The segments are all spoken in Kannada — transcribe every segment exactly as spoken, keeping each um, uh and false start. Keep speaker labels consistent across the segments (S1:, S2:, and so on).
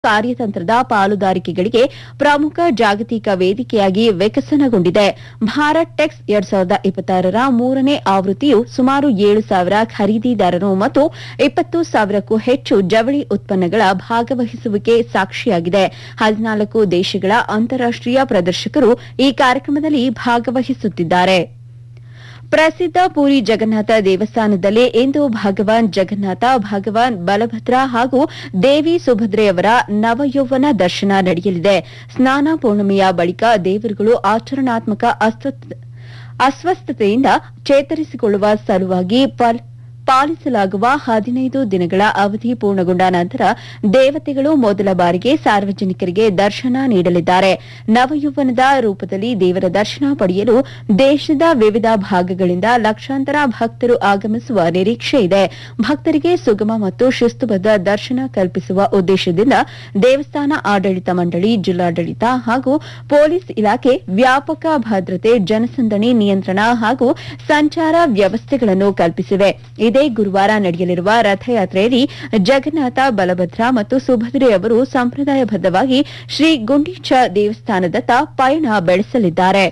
S1: ಕಾರ್ಯತಂತ್ರದ ಪಾಲುದಾರಿಕೆಗಳಿಗೆ ಪ್ರಮುಖ ಜಾಗತಿಕ ವೇದಿಕೆಯಾಗಿ ವಿಕಸನಗೊಂಡಿದೆ. ಭಾರತ್ ಟೆಕ್ಸ್ ಎರಡ್ ಸಾವಿರದ ಇಪ್ಪತ್ತಾರರ ಮೂರನೇ ಆವೃತ್ತಿಯು ಸುಮಾರು ಏಳು ಸಾವಿರ ಖರೀದಿದಾರರು ಮತ್ತು ಇಪ್ಪತ್ತು ಸಾವಿರಕ್ಕೂ ಹೆಚ್ಚು ಜವಳಿ ಉತ್ಪನ್ನಗಳ ಭಾಗವಹಿಸುವಿಕೆ ಸಾಕ್ಷಿಯಾಗಿದೆ. ಹದಿನಾಲ್ಕು ದೇಶಗಳ ಅಂತಾರಾಷ್ಟೀಯ ಪ್ರದರ್ಶಕರು ಈ ಕಾರ್ಯಕ್ರಮದಲ್ಲಿ ಭಾಗವಹಿಸುತ್ತಿದ್ದಾರೆ. ಪ್ರಸಿದ್ಧ ಪುರಿ ಜಗನ್ನಾಥ ದೇವಸ್ಥಾನದಲ್ಲಿ ಇಂದು ಭಗವಾನ್ ಜಗನ್ನಾಥ, ಭಗವಾನ್ ಬಲಭದ್ರ ಹಾಗೂ ದೇವಿ ಸುಭದ್ರೆಯವರ ನವಯೌವನ ದರ್ಶನ ನಡೆಯಲಿದೆ. ಸ್ನಾನ ಪೂರ್ಣಿಮೆಯ ಬಳಿಕ ದೇವರುಗಳು ಆಚರಣಾತ್ಮಕ ಅಸ್ವಸ್ಥತೆಯಿಂದ ಚೇತರಿಸಿಕೊಳ್ಳುವ ಸಲುವಾಗಿ ಪಾಲಿಸಲಾಗುವ ಹದಿನೈದು ದಿನಗಳ ಅವಧಿ ಪೂರ್ಣಗೊಂಡ ನಂತರ ದೇವತೆಗಳು ಮೊದಲ ಬಾರಿಗೆ ಸಾರ್ವಜನಿಕರಿಗೆ ದರ್ಶನ ನೀಡಲಿದ್ದಾರೆ. ನವಯೌವನದ ರೂಪದಲ್ಲಿ ದೇವರ ದರ್ಶನ ಪಡೆಯಲು ದೇಶದ ವಿವಿಧ ಭಾಗಗಳಿಂದ ಲಕ್ಷಾಂತರ ಭಕ್ತರು ಆಗಮಿಸುವ ನಿರೀಕ್ಷೆ ಇದೆ. ಭಕ್ತರಿಗೆ ಸುಗಮ ಮತ್ತು ಶಿಸ್ತುಬದ್ಧ ದರ್ಶನ ಕಲ್ಪಿಸುವ ಉದ್ದೇಶದಿಂದ ದೇವಸ್ಥಾನ ಆಡಳಿತ ಮಂಡಳಿ, ಜಿಲ್ಲಾಡಳಿತ ಹಾಗೂ ಪೊಲೀಸ್ ಇಲಾಖೆ ವ್ಯಾಪಕ ಭದ್ರತೆ, ಜನಸಂದಣಿ ನಿಯಂತ್ರಣ ಹಾಗೂ ಸಂಚಾರ ವ್ಯವಸ್ಥೆಗಳನ್ನು ಕಲ್ಪಿಸಿವೆ. ಇದೇ ಗುರುವಾರ ನಡೆಯಲಿರುವ ರಥಯಾತ್ರೆಯಲ್ಲಿ ಜಗನ್ನಾಥ, ಬಲಭದ್ರ ಮತ್ತು ಸುಭದ್ರೆಯವರು ಸಂಪ್ರದಾಯಬದ್ದವಾಗಿ ಶ್ರೀ ಗುಂಡೀಚ ದೇವಸ್ಥಾನದತ್ತ ಪಯಣ ಬೆಳೆಸಲಿದ್ದಾರೆ.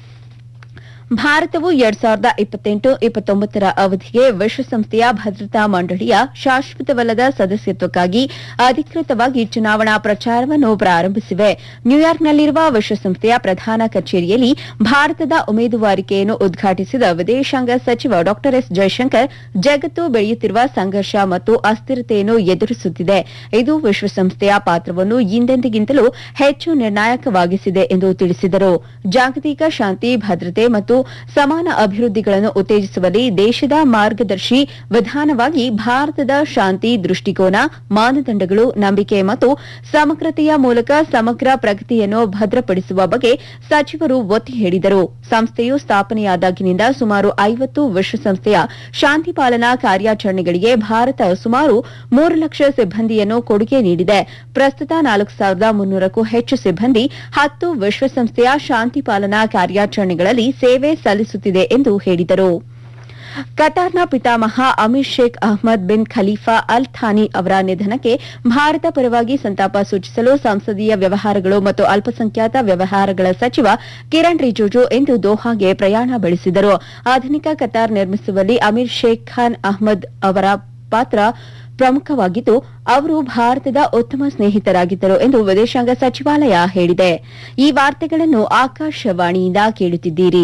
S1: ಭಾರತವು ಎರಡ್ ಸಾವಿರದ ಇಪ್ಪತ್ತೆಂಟು ಇಪ್ಪತ್ತೊಂಬತ್ತರ ಅವಧಿಗೆ ವಿಶ್ವಸಂಸ್ಥೆಯ ಭದ್ರತಾ ಮಂಡಳಿಯ ಶಾಶ್ವತವಲ್ಲದ ಸದಸ್ಯತ್ವಕ್ಕಾಗಿ ಅಧಿಕೃತವಾಗಿ ಚುನಾವಣಾ ಪ್ರಚಾರವನ್ನು ಪ್ರಾರಂಭಿಸಿವೆ. ನ್ಯೂಯಾರ್ಕ್ನಲ್ಲಿರುವ ವಿಶ್ವಸಂಸ್ಥೆಯ ಪ್ರಧಾನ ಕಚೇರಿಯಲ್ಲಿ ಭಾರತದ ಉಮೇದುವಾರಿಕೆಯನ್ನು ಉದ್ಘಾಟಿಸಿದ ವಿದೇಶಾಂಗ ಸಚಿವ ಡಾ ಎಸ್ ಜೈಶಂಕರ್, ಜಗತ್ತು ಬೆಳೆಯುತ್ತಿರುವ ಸಂಘರ್ಷ ಮತ್ತು ಅಸ್ಥಿರತೆಯನ್ನು ಎದುರಿಸುತ್ತಿದೆ. ಇದು ವಿಶ್ವಸಂಸ್ಥೆಯ ಪಾತ್ರವನ್ನು ಹಿಂದೆಂದಿಗಿಂತಲೂ ಹೆಚ್ಚು ನಿರ್ಣಾಯಕವಾಗಿಸಿದೆ ಎಂದು ತಿಳಿಸಿದರು. ಜಾಗತಿಕ ಶಾಂತಿ, ಭದ್ರತೆ ಮತ್ತು ಸಮಾನ ಅಭಿವೃದ್ಧಿಗಳನ್ನು ಉತ್ತೇಜಿಸುವಲ್ಲಿ ದೇಶದ ಮಾರ್ಗದರ್ಶಿ ವಿಧಾನವಾಗಿ ಭಾರತದ ಶಾಂತಿ ದೃಷ್ಟಿಕೋನ, ಮಾನದಂಡಗಳು, ನಂಬಿಕೆ ಮತ್ತು ಸಮಗ್ರತೆಯ ಮೂಲಕ ಸಮಗ್ರ ಪ್ರಗತಿಯನ್ನು ಭದ್ರಪಡಿಸುವ ಬಗ್ಗೆ ಸಚಿವರು ಒತ್ತಿ ಹೇಳಿದರು. ಸಂಸ್ಥೆಯು ಸ್ಥಾಪನೆಯಾದಾಗಿನಿಂದ ಸುಮಾರು ಐವತ್ತು ವಿಶ್ವಸಂಸ್ಥೆಯ ಶಾಂತಿ ಪಾಲನಾ ಕಾರ್ಯಾಚರಣೆಗಳಿಗೆ ಭಾರತ ಸುಮಾರು ಮೂರು ಲಕ್ಷ ಸಿಬ್ಬಂದಿಯನ್ನು ಕೊಡುಗೆ ನೀಡಿದೆ. ಪ್ರಸ್ತುತ ನಾಲ್ಕು ಸಾವಿರದ ಮುನ್ನೂರಕ್ಕೂ ಹೆಚ್ಚು ಸಿಬ್ಬಂದಿ ಹತ್ತು ವಿಶ್ವಸಂಸ್ಥೆಯ ಶಾಂತಿ ಪಾಲನಾ ಕಾರ್ಯಾಚರಣೆಗಳಲ್ಲಿ ಸೇವೆ ಸಲ್ಲಿಸುತ್ತಿದೆ ಎಂದು ಹೇಳಿದರು. ಕತಾರ್ನ ಪಿತಾಮಹ Amir Sheikh Ahmed bin Khalifa Al Thani ಅವರ ನಿಧನಕ್ಕೆ ಭಾರತ ಪರವಾಗಿ ಸಂತಾಪ ಸೂಚಿಸಲು ಸಂಸದೀಯ ವ್ಯವಹಾರಗಳು ಮತ್ತು ಅಲ್ಪಸಂಖ್ಯಾತ ವ್ಯವಹಾರಗಳ ಸಚಿವ ಕಿರಣ್ ರಿಜಿಜು ಇಂದು ದೋಹಾಗೆ ಪ್ರಯಾಣ ಬೆಳೆಸಿದರು. ಆಧುನಿಕ ಕತಾರ್ ನಿರ್ಮಿಸುವಲ್ಲಿ ಅಮೀರ್ ಶೇಖ್ ಖಾನ್ ಅಹ್ಮದ್ ಅವರ ಪಾತ್ರ ಪ್ರಮುಖವಾಗಿದ್ದು, ಅವರು ಭಾರತದ ಉತ್ತಮ ಸ್ನೇಹಿತರಾಗಿದ್ದರು ಎಂದು ವಿದೇಶಾಂಗ ಸಚಿವಾಲಯ ಹೇಳಿದೆ. ಈ ವಾರ್ತೆಗಳನ್ನು ಆಕಾಶವಾಣಿಯಿಂದ ಕೇಳುತ್ತಿದ್ದೀರಿ.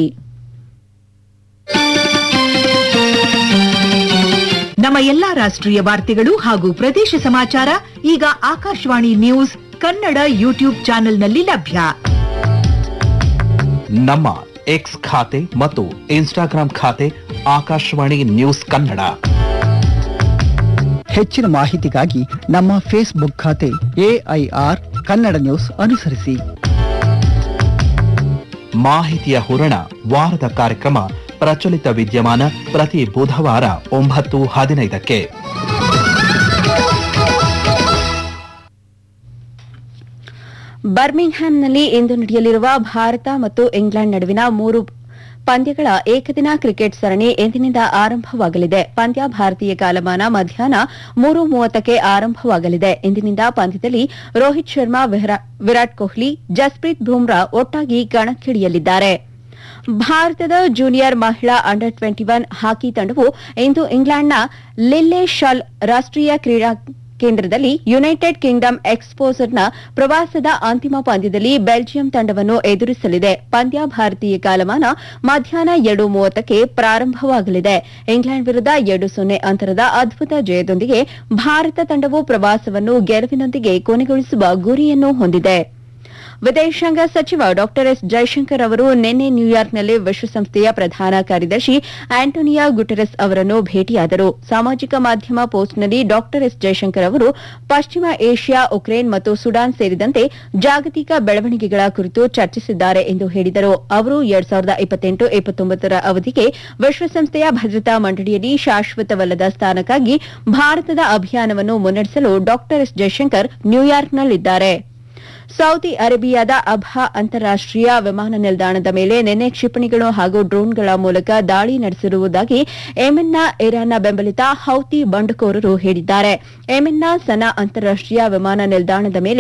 S2: ನಮ್ಮ ಎಲ್ಲಾ ರಾಷ್ಟ್ರೀಯ ವಾರ್ತೆಗಳು ಹಾಗೂ ಪ್ರದೇಶ ಸಮಾಚಾರ ಈಗ ಆಕಾಶವಾಣಿ ನ್ಯೂಸ್ ಕನ್ನಡ ಯೂಟ್ಯೂಬ್ ಚಾನೆಲ್ನಲ್ಲಿ ಲಭ್ಯ.
S3: ನಮ್ಮ ಎಕ್ಸ್ ಖಾತೆ ಮತ್ತು ಇನ್ಸ್ಟಾಗ್ರಾಂ ಖಾತೆ ಆಕಾಶವಾಣಿ ನ್ಯೂಸ್ ಕನ್ನಡ.
S4: ಹೆಚ್ಚಿನ ಮಾಹಿತಿಗಾಗಿ ನಮ್ಮ ಫೇಸ್ಬುಕ್ ಖಾತೆ ಎಐಆರ್ ಕನ್ನಡ ನ್ಯೂಸ್ ಅನುಸರಿಸಿ.
S3: ಮಾಹಿತಿಯ ಹೂರಣ ವಾರದ ಕಾರ್ಯಕ್ರಮ ಪ್ರಚಲಿತ ವಿದ್ಯಮಾನ ಪ್ರತಿ ಬುಧವಾರ ಒಂಬತ್ತು ಹದಿನೈದಕ್ಕೆ.
S1: ಬರ್ಮಿಂಗ್ಹ್ಯಾಮ್ನಲ್ಲಿ ಇಂದು ನಡೆಯಲಿರುವ ಭಾರತ ಮತ್ತು ಇಂಗ್ಲೆಂಡ್ ನಡುವಿನ ಮೂರು ಪಂದ್ಯಗಳ ಏಕದಿನ ಕ್ರಿಕೆಟ್ ಸರಣಿ ಇಂದಿನಿಂದ ಆರಂಭವಾಗಲಿದೆ. ಪಂದ್ಯ ಭಾರತೀಯ ಕಾಲಮಾನ ಮಧ್ಯಾಹ್ನ ಮೂರು ಮೂವತ್ತಕ್ಕೆ ಆರಂಭವಾಗಲಿದೆ. ಇಂದಿನಿಂದ ಪಂದ್ಯದಲ್ಲಿ ರೋಹಿತ್ ಶರ್ಮಾ, ವಿರಾಟ್ ಕೊಹ್ಲಿ, ಜಸ್ಪ್ರೀತ್ ಬುಮ್ರಾ ಒಟ್ಟಾಗಿ ಕಣಕ್ಕಿಳಿಯಲಿದ್ದಾರೆ. ಭಾರತದ ಜೂನಿಯರ್ ಮಹಿಳಾ ಅಂಡರ್ ಟ್ವೆಂಟಿ ಒನ್ ಹಾಕಿ ತಂಡವು ಇಂದು ಇಂಗ್ಲೆಂಡ್ನ ಲಿಲ್ಲೆ ಶಾಲ್ ರಾಷ್ಟೀಯ ಕ್ರೀಡಾ ಕೇಂದ್ರದಲ್ಲಿ ಯುನೈಟೆಡ್ ಕಿಂಗ್ಡಮ್ ಎಕ್ಸ್ಪೋಜರ್ನ ಪ್ರವಾಸದ ಅಂತಿಮ ಪಂದ್ಯದಲ್ಲಿ ಬೆಲ್ಜಿಯಂ ತಂಡವನ್ನು ಎದುರಿಸಲಿದೆ. ಪಂದ್ಯ ಭಾರತೀಯ ಕಾಲಮಾನ ಮಧ್ಯಾಹ್ನ ಎರಡು ಮೂವತ್ತಕ್ಕೆ ಪ್ರಾರಂಭವಾಗಲಿದೆ. ಇಂಗ್ಲೆಂಡ್ ವಿರುದ್ಧ ಎರಡು ಸೊನ್ನೆ ಅಂತರದ ಅದ್ಭುತ ಜಯದೊಂದಿಗೆ ಭಾರತ ತಂಡವು ಪ್ರವಾಸವನ್ನು ಗೆಲುವಿನೊಂದಿಗೆ ಕೊನೆಗೊಳಿಸುವ ಗುರಿಯನ್ನು ಹೊಂದಿದೆ. ವಿದೇಶಾಂಗ ಸಚಿವ ಡಾ ಎಸ್ ಜೈಶಂಕರ್ ಅವರು ನಿನ್ನೆ ನ್ಯೂಯಾರ್ಕ್ನಲ್ಲಿ ವಿಶ್ವಸಂಸ್ಥೆಯ ಪ್ರಧಾನ ಕಾರ್ಯದರ್ಶಿ ಆಂಟೋನಿಯೋ ಗುಟೆರಸ್ ಅವರನ್ನು ಭೇಟಿಯಾದರು. ಸಾಮಾಜಿಕ ಮಾಧ್ಯಮ ಪೋಸ್ಟ್ನಲ್ಲಿ ಡಾ ಎಸ್ ಜೈಶಂಕರ್ ಅವರು ಪಶ್ಚಿಮ ಏಷ್ಯಾ, ಉಕ್ರೇನ್ ಮತ್ತು ಸುಡಾನ್ ಸೇರಿದಂತೆ ಜಾಗತಿಕ ಬೆಳವಣಿಗೆಗಳ ಕುರಿತು ಚರ್ಚಿಸಿದ್ದಾರೆ ಎಂದು ಹೇಳಿದರು. ಅವರು ಎರಡ್ ಸಾವಿರದ ಇಪ್ಪತ್ತೆಂಟು ಇಪ್ಪತ್ತೊಂಬತ್ತರ ಅವಧಿಗೆ ವಿಶ್ವಸಂಸ್ಥೆಯ ಭದ್ರತಾ ಮಂಡಳಿಯಲ್ಲಿ ಶಾಶ್ವತವಲ್ಲದ ಸ್ಥಾನಕ್ಕಾಗಿ ಭಾರತದ ಅಭಿಯಾನವನ್ನು ಮುನ್ನಡೆಸಲು ಡಾ ಎಸ್ ಜೈಶಂಕರ್ ನ್ಯೂಯಾರ್ಕ್ನಲ್ಲಿದ್ದಾರೆ. ಸೌದಿ ಅರೇಬಿಯಾದ ಅಬ್ಹಾ ಅಂತಾರಾಷ್ಟೀಯ ವಿಮಾನ ನಿಲ್ದಾಣದ ಮೇಲೆ ನಿನ್ನೆ ಕ್ಷಿಪಣಿಗಳು ಹಾಗೂ ಡ್ರೋನ್ಗಳ ಮೂಲಕ ದಾಳಿ ನಡೆಸಿರುವುದಾಗಿ ಯೆಮೆನ್ನ ಇರಾನ್ನ ಬೆಂಬಲಿತ ಹೌತಿ ಬಂಡುಕೋರರು ಹೇಳಿದ್ದಾರೆ. ಯೆಮೆನ್ನ ಸನಾ ಅಂತಾರಾಷ್ಟೀಯ ವಿಮಾನ ನಿಲ್ದಾಣದ ಮೇಲೆ